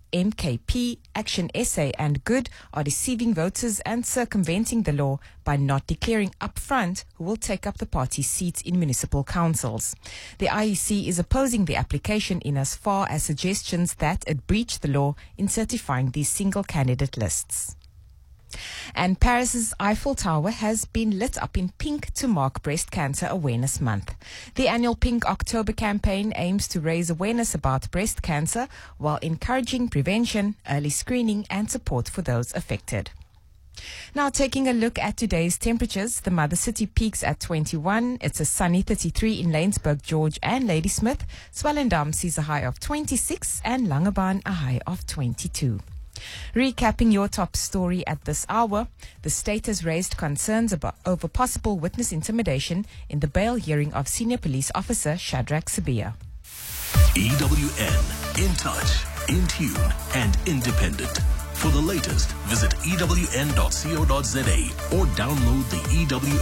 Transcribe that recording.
MKP, Action SA and Good are deceiving voters and circumventing the law by not declaring upfront who will take up the party's seats in municipal councils. The IEC is opposing the application in as far as suggestions that it breach the law in certifying these single candidate lists. And Paris's Eiffel Tower has been lit up in pink to mark Breast Cancer Awareness Month. The annual Pink October campaign aims to raise awareness about breast cancer while encouraging prevention, early screening and support for those affected. Now taking a look at today's temperatures, the Mother City peaks at 21. It's a sunny 33 in Laingsburg, George and Ladysmith. Swellendam sees a high of 26 and Langebaan a high of 22. Recapping your top story at this hour, the state has raised concerns over possible witness intimidation in the bail hearing of senior police officer Shadrach Sibia. EWN, in touch, in tune and independent. For the latest, visit ewn.co.za or download the EWN